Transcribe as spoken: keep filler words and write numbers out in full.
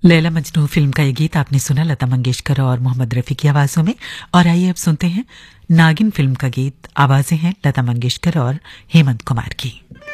Laila Majnu film का ये गीत आपने सुना लता मंगेशकर और मोहम्मद रफी की आवाजों में। और आइए अब सुनते हैं नागिन फिल्म का गीत। आवाजें हैं लता मंगेशकर और हेमंत कुमार की।